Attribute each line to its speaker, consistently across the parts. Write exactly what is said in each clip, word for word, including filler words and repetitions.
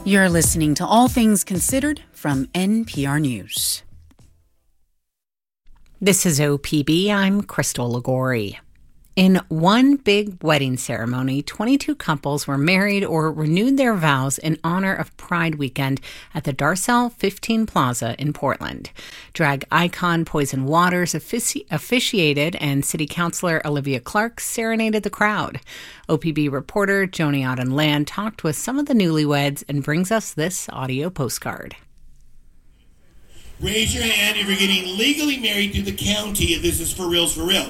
Speaker 1: You're listening to All Things Considered from N P R News. This is O P B. I'm Crystal Ligori. In one big wedding ceremony, twenty-two couples were married or renewed their vows in honor of Pride Weekend at the Darcel fifteen Plaza in Portland. Drag icon Poison Waters offici- officiated, and City Councilor Olivia Clark serenaded the crowd. O P B reporter Joni Auden-Land talked with some of the newlyweds and brings us this audio postcard.
Speaker 2: Raise your hand if you're getting legally married through the county if this is for reals, for reals.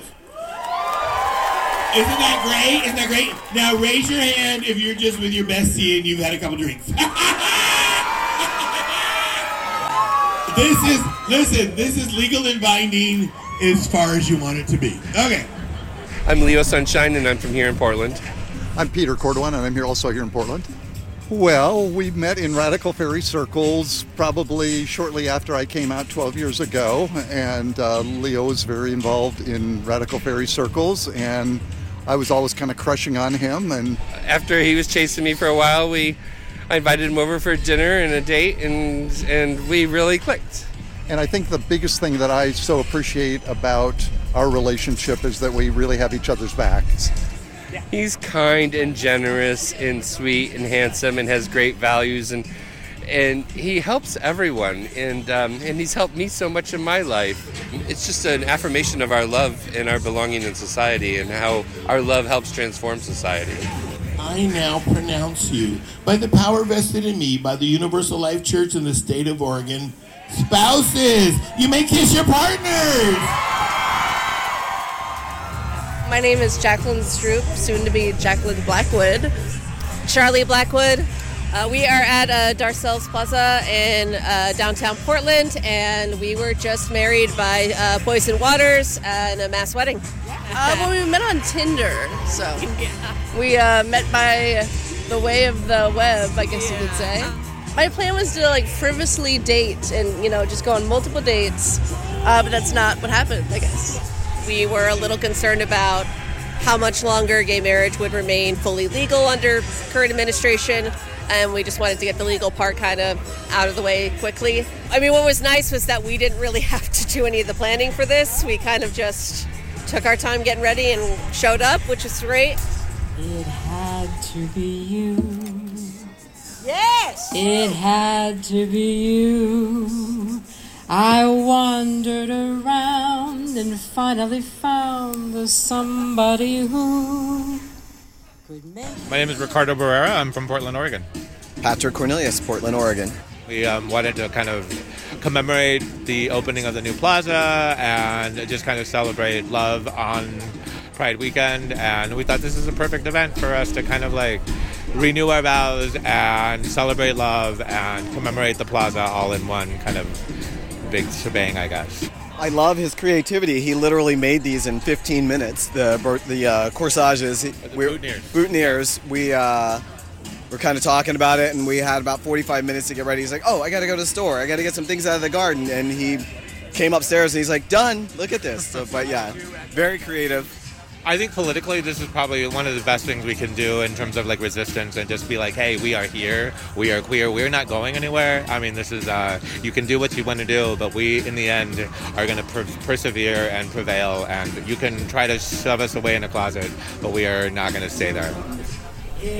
Speaker 2: Isn't that great? Isn't that great? Now raise your hand if you're just with your bestie and you've had a couple drinks. This is, listen, this is legal and binding as far as you want it to be. Okay.
Speaker 3: I'm Leo Sunshine, and I'm from here in Portland.
Speaker 4: I'm Peter Cordovan, and I'm here also here in Portland. Well, we met in Radical Fairy Circles probably shortly after I came out twelve years ago, and uh, Leo was very involved in Radical Fairy Circles, and I was always kind of crushing on him. And
Speaker 3: after he was chasing me for a while, we I invited him over for dinner and a date, and and we really clicked.
Speaker 4: And I think the biggest thing that I so appreciate about our relationship is that we really have each other's backs.
Speaker 3: He's kind and generous and sweet and handsome and has great values, and and he helps everyone, and um, and he's helped me so much in my life. It's just an affirmation of our love and our belonging in society, and how our love helps transform society.
Speaker 2: I now pronounce you, by the power vested in me by the Universal Life Church in the state of Oregon, spouses. You may kiss your partners.
Speaker 5: My name is Jacqueline Stroop, soon to be Jacqueline Blackwood. Charlie Blackwood. Uh, we are at uh, Darcel's Plaza in uh, downtown Portland, and we were just married by uh, Poison Waters in a mass wedding. Uh, well, we met on Tinder, so we uh, met by the way of the web, I guess you could say. My plan was to like frivolously date and, you know, just go on multiple dates, uh, but that's not what happened, I guess. We were a little concerned about how much longer gay marriage would remain fully legal under current administration, and we just wanted to get the legal part kind of out of the way quickly. I mean, what was nice was that we didn't really have to do any of the planning for this. We kind of just took our time getting ready and showed up, which is great.
Speaker 6: It had to be you.
Speaker 5: Yes!
Speaker 6: It had to be you. I wandered around and finally found the somebody who could make...
Speaker 7: My name is Ricardo Barrera. I'm from Portland, Oregon.
Speaker 8: Patrick Cornelius, Portland, Oregon.
Speaker 7: We um, wanted to kind of commemorate the opening of the new plaza and just kind of celebrate love on Pride Weekend, and we thought this is a perfect event for us to kind of like renew our vows and celebrate love and commemorate the plaza all in one kind of big shebang, I guess.
Speaker 8: I love his creativity. He literally made these in fifteen minutes. The the uh, corsages,
Speaker 7: the boutonnieres.
Speaker 8: Boutonnieres. We uh, were kind of talking about it, and we had about forty-five minutes to get ready. He's like, "Oh, I got to go to the store. I got to get some things out of the garden." And he came upstairs, and he's like, "Done. Look at this." So, but yeah, very creative.
Speaker 7: I think politically this is probably one of the best things we can do in terms of like resistance, and just be like, hey, we are here, we are queer, we're not going anywhere. I mean, this is, uh, you can do what you want to do, but we, in the end, are going to per- persevere and prevail, and you can try to shove us away in a closet, but we are not going to stay there.